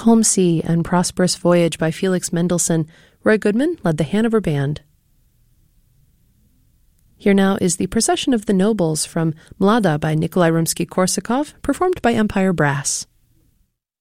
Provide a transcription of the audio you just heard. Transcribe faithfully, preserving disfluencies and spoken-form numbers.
Calm Sea and Prosperous Voyage by Felix Mendelssohn. Roy Goodman led the Hanover Band. Here now is the Procession of the Nobles from Mlada by Nikolai Rimsky-Korsakov, performed by Empire Brass.